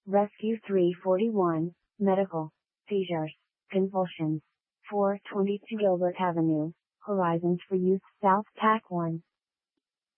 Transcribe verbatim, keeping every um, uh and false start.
Rescue three forty-one, Medical, Seizures, Convulsions, four twenty-two Gilbert Avenue, Horizons for Youth South Pack one.